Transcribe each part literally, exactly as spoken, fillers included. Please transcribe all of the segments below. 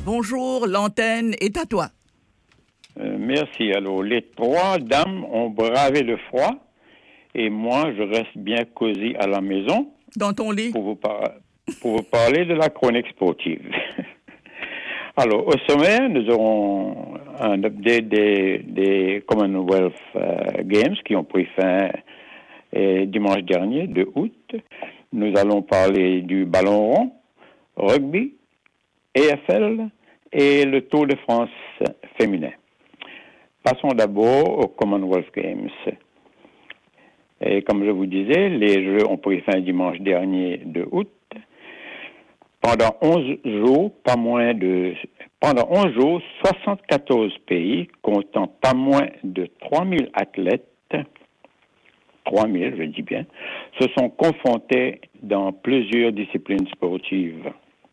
Bonjour, l'antenne est à toi. Euh, merci. Alors, les trois dames ont bravé le froid et moi, je reste bien cosy à la maison. Dans ton lit? Pour vous, par... pour vous parler de la chronique sportive. Alors, au sommet, nous aurons un update des, des Commonwealth uh, Games qui ont pris fin euh, dimanche dernier, deux août. Nous allons parler du ballon rond, rugby, A F L et le Tour de France féminin. Passons d'abord aux Commonwealth Games. Et comme je vous disais, les Jeux ont pris fin dimanche dernier, deux août. Pendant onze jours, pas moins de, pendant onze jours, soixante-quatorze pays, comptant pas moins de trois mille athlètes, trois mille, je dis bien, se sont confrontés dans plusieurs disciplines sportives.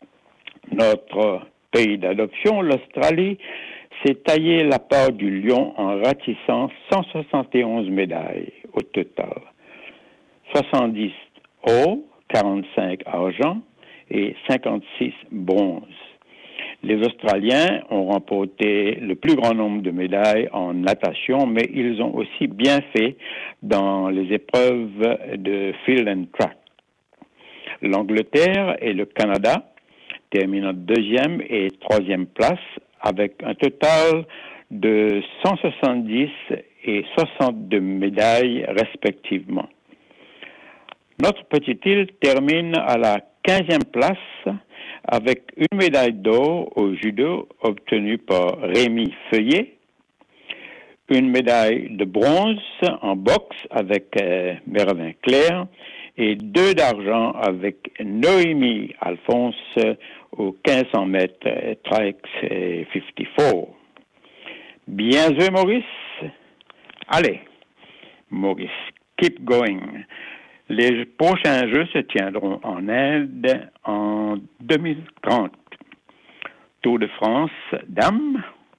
Notre pays d'adoption, l'Australie, s'est taillé la part du lion en ratissant cent soixante et onze médailles au total. soixante-dix or, quarante-cinq argent et cinquante-six bronzes. Les Australiens ont remporté le plus grand nombre de médailles en natation, mais ils ont aussi bien fait dans les épreuves de field and track. L'Angleterre et le Canada terminent deuxième et troisième place avec un total de cent soixante-dix et soixante-deux médailles respectivement. Notre petite île termine à la quinzième place avec une médaille d'or au judo obtenue par Rémi Feuillet, une médaille de bronze en boxe avec euh, Mervyn Claire et deux d'argent avec Noémie Alphonse aux quinze cents mètres trike cinquante-quatre. Bien joué, Maurice. Allez, Maurice, keep going. Les prochains Jeux se tiendront en Inde en deux mille trente. Tour de France, dames.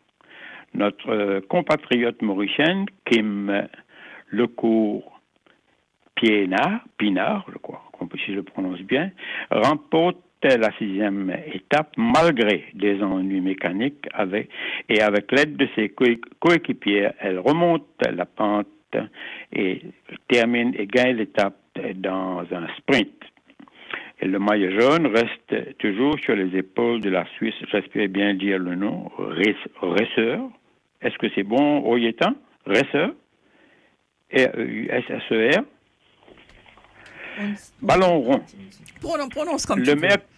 Notre compatriote mauricienne, Kim Lecourt Pinard, Pinard, je crois, si je le prononce bien, remporte la sixième étape malgré des ennuis mécaniques avec, et avec l'aide de ses coéquipiers, elle remonte la pente et termine et gagne l'étape dans un sprint. Et le maillot jaune reste toujours sur les épaules de la Suisse, j'espère bien dire le nom, Resser. Est-ce que c'est bon, Oyétan? Resser? R E U S S E R. Ballon rond. Prononce, prononce comme le tu veux. Merc...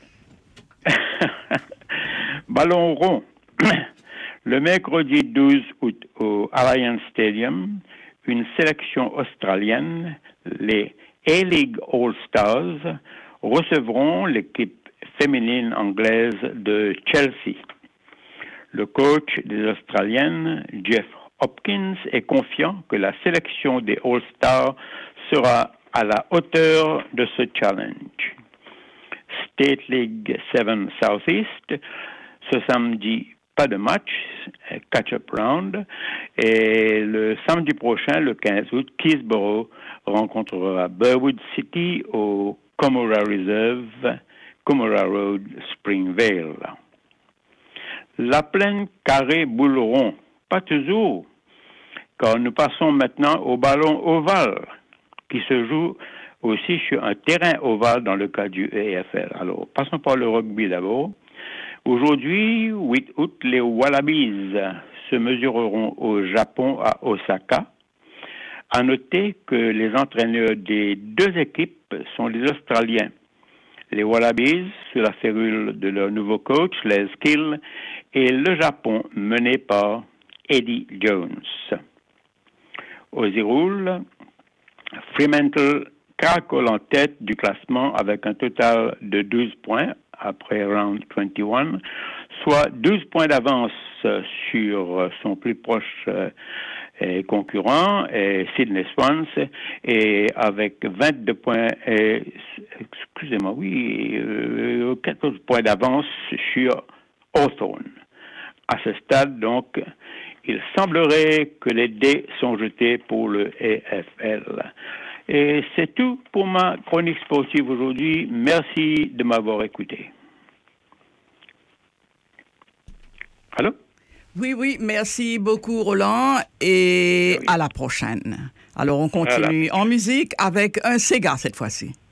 Ballon rond. Le mercredi douze août au Allianz Stadium, une sélection australienne, les A-League All-Stars, recevront l'équipe féminine anglaise de Chelsea. Le coach des Australiennes, Jeff Hopkins, est confiant que la sélection des All-Stars sera à la hauteur de ce challenge. State League sept Southeast, ce samedi, pas de match, catch-up round, et le samedi prochain, le quinze août, Keysborough rencontrera Burwood City au Coomera Reserve, Coomera Road, Springvale. La plaine carré boule rond, pas toujours, car nous passons maintenant au ballon ovale, qui se joue aussi sur un terrain ovale dans le cas du A F L. Alors, passons par le rugby d'abord. Aujourd'hui, huit août, les Wallabies se mesureront au Japon à Osaka. À noter que les entraîneurs des deux équipes sont les Australiens. Les Wallabies, sous la férule de leur nouveau coach, Les Kill, et le Japon, mené par Eddie Jones. Aux Iroules, Fremantle caracole en tête du classement avec un total de douze points après round vingt et un, soit douze points d'avance sur son plus proche euh, concurrent, et Sydney Swans, et avec vingt-deux points, et, excusez-moi, oui, euh, quatorze points d'avance sur Hawthorn. À ce stade, donc, il semblerait que les dés sont jetés pour le A F L. Et c'est tout pour ma chronique sportive aujourd'hui. Merci de m'avoir écouté. Allô? Oui, oui, merci beaucoup, Roland, et oui. À la prochaine. Alors, on continue voilà. En musique avec un Sega cette fois-ci.